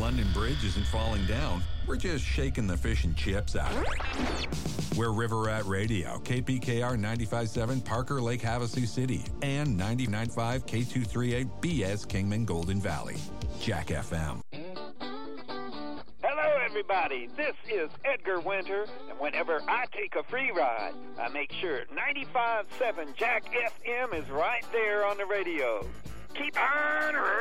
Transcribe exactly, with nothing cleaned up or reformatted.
London Bridge isn't falling down. We're just shaking the fish and chips out of it. We're River Rat Radio, K P K R ninety-five point seven, Parker Lake, Havasu City, and ninety-nine point five K two thirty-eight B S Kingman Golden Valley. Jack F M. Hello, everybody. This is Edgar Winter, and whenever I take a free ride, I make sure ninety-five point seven Jack F M is right there on the radio. Keep on